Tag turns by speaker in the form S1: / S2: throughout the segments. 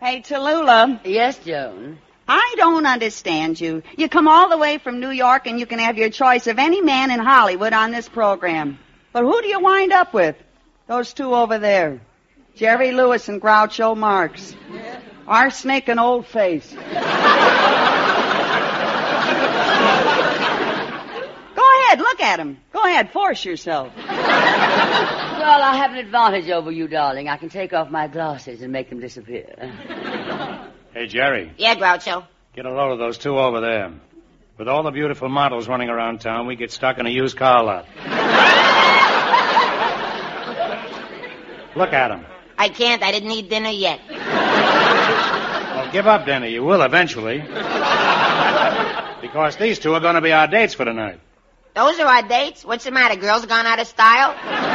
S1: Hey, Tallulah.
S2: Yes, Joan?
S1: I don't understand you. You come all the way from New York and you can have your choice of any man in Hollywood on this program. But who do you wind up with? Those two over there. Jerry Lewis and Groucho Marx. Arsenic and Old Face. Go ahead, look at him. Go ahead, force yourself.
S2: Well, I have an advantage over you, darling. I can take off my glasses and make them disappear.
S3: Hey, Jerry.
S4: Yeah, Groucho.
S3: Get a load of those two over there. With all the beautiful models running around town, we get stuck in a used car lot. Look at them.
S4: I can't. I didn't eat dinner yet.
S3: Well, give up dinner. You will eventually. Because these two are going to be our dates for tonight.
S4: Those are our dates? What's the matter? Girls gone out of style?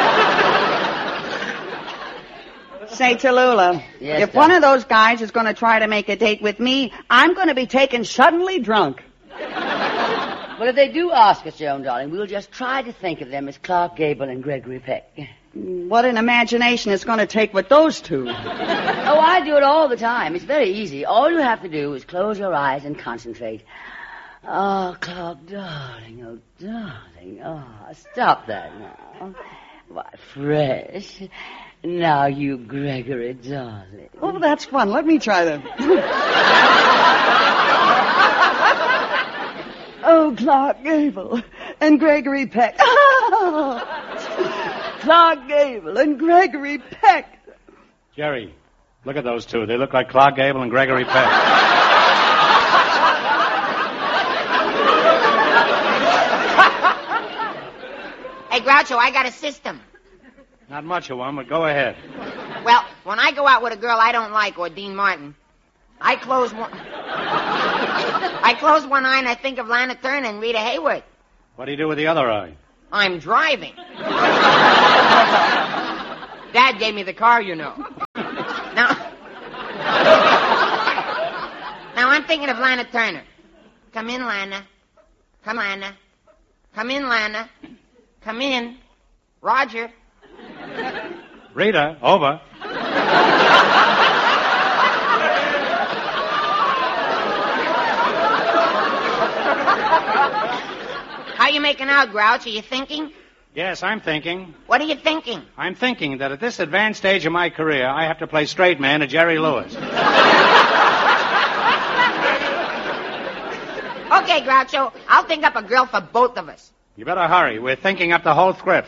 S1: Say, Tallulah,
S2: yes,
S1: if one of those guys is going to try to make a date with me, I'm going to be taken suddenly drunk.
S2: But if they do ask us, Joan, darling, we'll just try to think of them as Clark Gable and Gregory Peck.
S1: What an imagination it's going to take with those two.
S2: Oh, I do it all the time. It's very easy. All you have to do is close your eyes and concentrate. Oh, Clark, darling, oh, darling. Oh, stop that now. Why, fresh. Now you, Gregory, darling.
S1: Oh, that's fun. Let me try that. Oh, Clark Gable and Gregory Peck. Clark Gable and Gregory Peck.
S3: Jerry, look at those two. They look like Clark Gable and Gregory Peck.
S4: Hey, Groucho, I got a system.
S3: Not much of one, but go ahead.
S4: Well, when I go out with a girl I don't like, or Dean Martin, I close one eye and I think of Lana Turner and Rita Hayworth.
S3: What do you do with the other eye?
S4: I'm driving. Dad gave me the car, you know. Now I'm thinking of Lana Turner. Come in, Lana. Come, Lana. Come in, Lana. Come in. Roger.
S3: Rita, over.
S4: How you making out, Grouch? Are you thinking?
S3: Yes, I'm thinking.
S4: What are you thinking?
S3: I'm thinking that at this advanced stage of my career, I have to play straight man to Jerry Lewis.
S4: Okay, Groucho, I'll think up a girl for both of us.
S3: You better hurry. We're thinking up the whole script.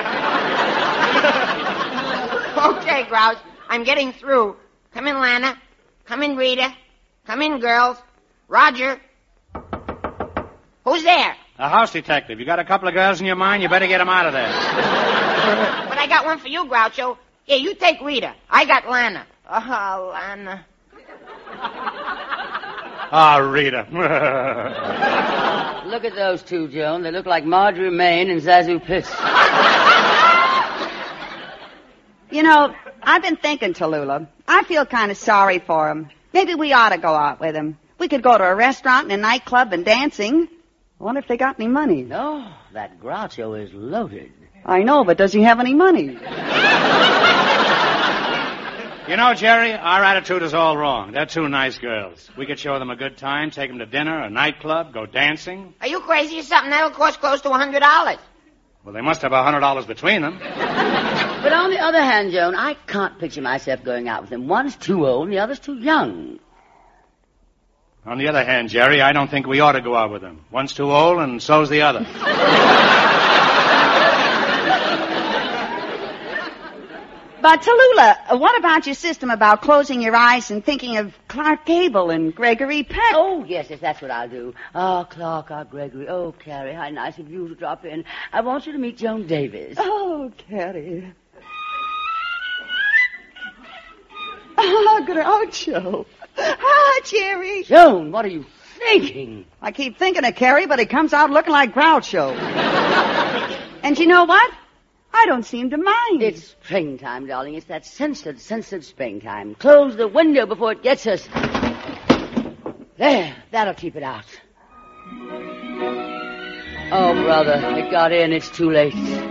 S4: Okay, Grouch, I'm getting through. Come in, Lana. Come in, Rita. Come in, girls. Roger. Who's there?
S3: A house detective. You got a couple of girls in your mind? You better get them out of there.
S4: But I got one for you, Groucho. Here, you take Rita. I got Lana. Oh, Lana.
S3: Ah, Rita.
S2: Look at those two, Joan. They look like Marjorie Main and Zazu Pitts.
S1: You know, I've been thinking, Tallulah. I feel kind of sorry for him. Maybe we ought to go out with him. We could go to a restaurant and a nightclub and dancing. I wonder if they got any money.
S2: No, that Groucho is loaded.
S1: I know, but does he have any money?
S3: You know, Jerry, our attitude is all wrong. They're two nice girls. We could show them a good time, take them to dinner, a nightclub, go dancing.
S4: Are you crazy or something? That'll cost close to $100.
S3: Well, they must have $100 between them.
S2: But on the other hand, Joan, I can't picture myself going out with them. One's too old and the other's too young.
S3: On the other hand, Jerry, I don't think we ought to go out with them. One's too old and so's the other.
S1: But, Tallulah, what about your system about closing your eyes and thinking of Clark Gable and Gregory Peck?
S2: Oh, yes, that's what I'll do. Oh, Clark, oh, Gregory, oh, Carrie, how nice of you to drop in. I want you to meet Joan Davis.
S1: Oh, Carrie. Oh, Groucho. Ah, Jerry.
S2: Joan, what are you thinking?
S1: I keep thinking of Carrie, but he comes out looking like Groucho. And you know what? I don't seem to mind.
S2: It's springtime, darling. It's that sensitive springtime. Close the window before it gets us. There, that'll keep it out. Oh, brother, it got in. It's too late.